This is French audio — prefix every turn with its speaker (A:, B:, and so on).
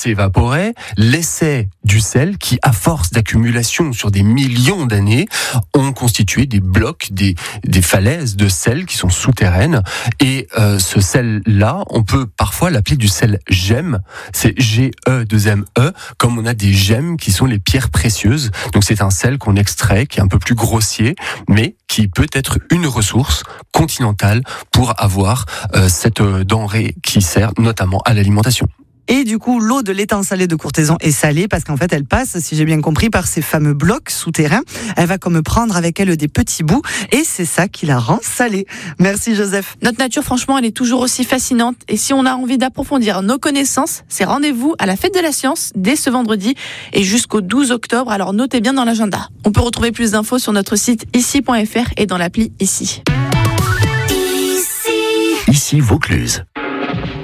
A: s'évaporait, laissait du sel qui, à force d'accumulation sur des millions d'années, ont constitué des blocs, des falaises de sel qui sont souterraines. Et ce sel-là, on peut parfois l'appeler du sel gemme. C'est G-E-2-M-E, comme on a des gemmes qui sont les pierres précieuses. Donc c'est un sel qu'on extrait, qui est un peu plus grossier, mais qui peut être une ressource continentale pour avoir cette denrée qui sert notamment à l'alimentation.
B: Et du coup, l'eau de l'étang salé de Courthézon est salée parce qu'en fait, elle passe, si j'ai bien compris, par ces fameux blocs souterrains. Elle va comme prendre avec elle des petits bouts et c'est ça qui la rend salée. Merci Joseph.
C: Notre nature, franchement, elle est toujours aussi fascinante. Et si on a envie d'approfondir nos connaissances, c'est rendez-vous à la Fête de la Science dès ce vendredi et jusqu'au 12 octobre. Alors notez bien dans l'agenda. On peut retrouver plus d'infos sur notre site ici.fr et dans l'appli Ici.
D: Ici Vaucluse.